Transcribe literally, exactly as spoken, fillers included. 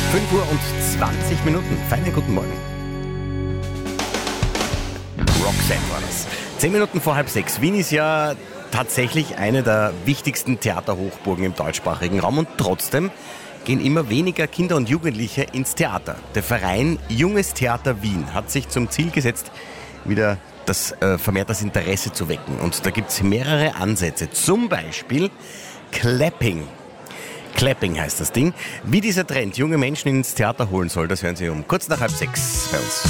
fünf Uhr und zwanzig Minuten. Feinen guten Morgen. Roxanne war das. Zehn Minuten vor halb sechs. Wien ist ja tatsächlich eine der wichtigsten Theaterhochburgen im deutschsprachigen Raum und trotzdem gehen immer weniger Kinder und Jugendliche ins Theater. Der Verein Junges Theater Wien hat sich zum Ziel gesetzt, wieder das äh, vermehrt das Interesse zu wecken. Und da gibt es mehrere Ansätze. Zum Beispiel Clapping. Clapping heißt das Ding. Wie dieser Trend junge Menschen ins Theater holen soll, das hören Sie um kurz nach halb sechs bei uns.